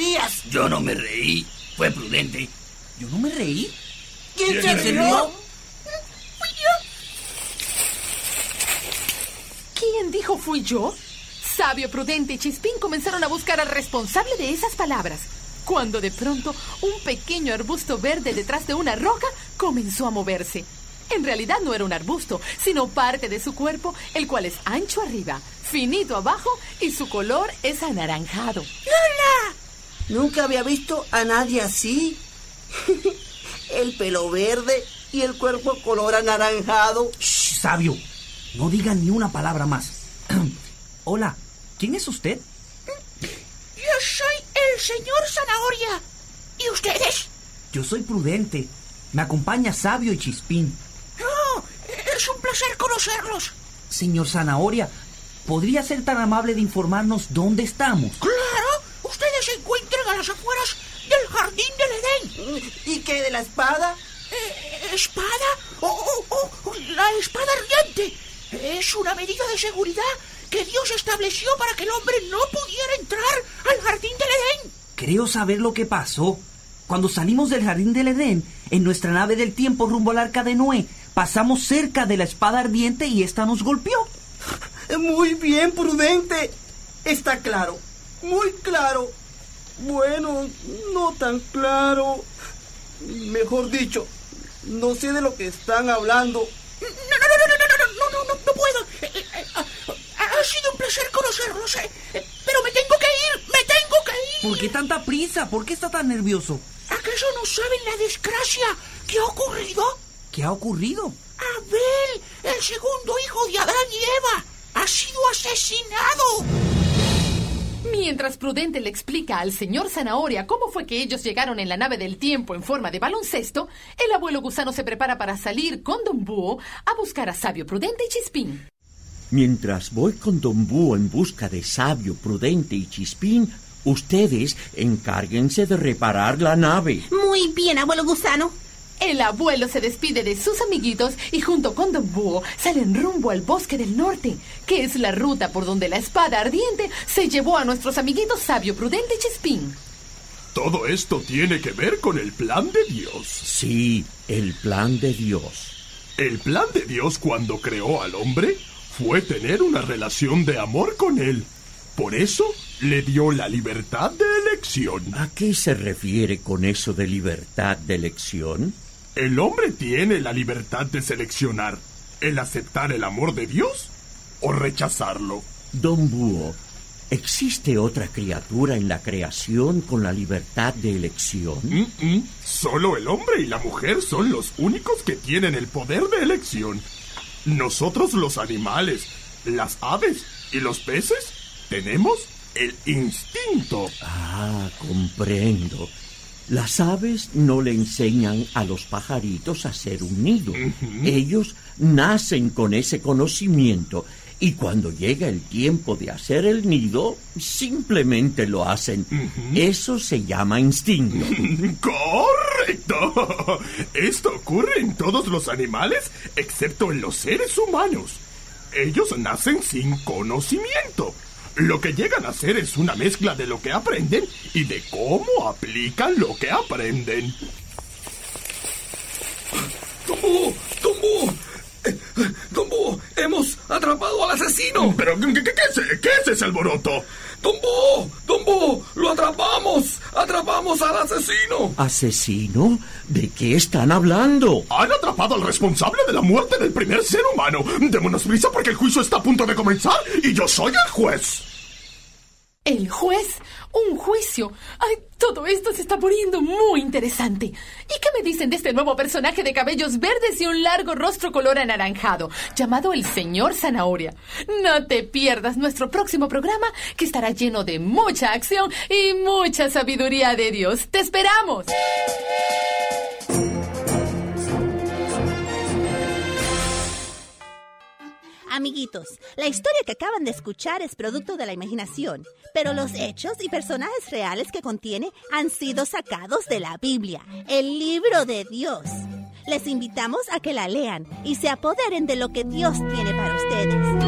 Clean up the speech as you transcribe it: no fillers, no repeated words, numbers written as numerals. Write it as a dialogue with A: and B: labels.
A: rías.
B: Yo no me reí, fue Prudente.
C: ¿Yo no me reí?
A: ¿Quién se rió?
D: Fui yo. ¿Quién dijo fui yo? Sabio, Prudente y Chispín comenzaron a buscar al responsable de esas palabras, cuando de pronto un pequeño arbusto verde detrás de una roca comenzó a moverse. En realidad no era un arbusto, sino parte de su cuerpo, el cual es ancho arriba, finito abajo y su color es anaranjado.
A: ¡Lola! Nunca había visto a nadie así. El pelo verde y el cuerpo color anaranjado.
C: Shh, Sabio, no diga ni una palabra más. Hola, ¿quién es usted?
D: Yo soy el señor Zanahoria. ¿Y ustedes?
C: Yo soy Prudente. Me acompaña Sabio y Chispín.
D: Oh, es un placer conocerlos.
C: Señor Zanahoria, ¿podría ser tan amable de informarnos dónde estamos?
D: Claro, ustedes se encuentran a las afueras del jardín del Edén.
A: ¿Y qué de la espada?
D: ¿Espada? La espada ardiente. Es una medida de seguridad que Dios estableció para que el hombre no pudiera entrar al jardín del Edén.
C: Creo saber lo que pasó. Cuando salimos del jardín del Edén, en nuestra nave del tiempo rumbo al arca de Noé, pasamos cerca de la espada ardiente y esta nos golpeó.
A: Muy bien, Prudente. Está claro, muy claro. Bueno, no tan claro. Mejor dicho, no sé de lo que están hablando.
D: No puedo. Ha sido un placer conocerlos, pero me tengo que ir.
C: ¿Por qué tanta prisa? ¿Por qué está tan nervioso?
D: ¿Acaso no saben la desgracia que ha ocurrido?
C: ¿Qué ha ocurrido?
D: Abel, el segundo hijo de Adán y Eva, ha sido asesinado. Mientras Prudente le explica al señor Zanahoria cómo fue que ellos llegaron en la nave del tiempo en forma de baloncesto, el abuelo gusano se prepara para salir con Don Búho a buscar a Sabio, Prudente y Chispín.
E: Mientras voy con Don Búho en busca de Sabio, Prudente y Chispín, ustedes encárguense de reparar la nave.
F: Muy bien, abuelo gusano.
D: El abuelo se despide de sus amiguitos y junto con Don Búho salen rumbo al bosque del norte, que es la ruta por donde la espada ardiente se llevó a nuestros amiguitos Sabio, Prudente y Chispín.
G: Todo esto tiene que ver con el plan de Dios.
E: Sí, el plan de Dios.
G: El plan de Dios cuando creó al hombre fue tener una relación de amor con él. Por eso le dio la libertad de elección.
E: ¿A qué se refiere con eso de libertad de elección?
G: El hombre tiene la libertad de seleccionar el aceptar el amor de Dios o rechazarlo.
E: Don Búho, ¿existe otra criatura en la creación con la libertad de elección?
G: Solo el hombre y la mujer son los únicos que tienen el poder de elección. Nosotros los animales, las aves y los peces tenemos el instinto.
E: Ah, comprendo. Las aves no le enseñan a los pajaritos a hacer un nido. Ellos nacen con ese conocimiento y cuando llega el tiempo de hacer el nido, simplemente lo hacen. Eso se llama instinto.
G: ¡Correcto! Esto ocurre en todos los animales, excepto en los seres humanos. Ellos nacen sin conocimiento. Lo que llegan a hacer es una mezcla de lo que aprenden y de cómo aplican lo que aprenden.
H: ¡Don Búho! ¡Hemos atrapado al asesino!
G: ¿Pero qué es ese alboroto?
H: ¡Don Búho! ¡Lo atrapamos! ¡Atrapamos al asesino!
E: ¿Asesino? ¿De qué están hablando?
G: Han atrapado al responsable de la muerte del primer ser humano. Démonos prisa porque el juicio está a punto de comenzar y yo soy el juez.
D: ¿El juez? ¿Un juicio? ¡Ay, todo esto se está poniendo muy interesante! ¿Y qué me dicen de este nuevo personaje de cabellos verdes y un largo rostro color anaranjado, llamado el señor Zanahoria? No te pierdas nuestro próximo programa, que estará lleno de mucha acción y mucha sabiduría de Dios. ¡Te esperamos!
F: Amiguitos, la historia que acaban de escuchar es producto de la imaginación, pero los hechos y personajes reales que contiene han sido sacados de la Biblia, el libro de Dios. Les invitamos a que la lean y se apoderen de lo que Dios tiene para ustedes.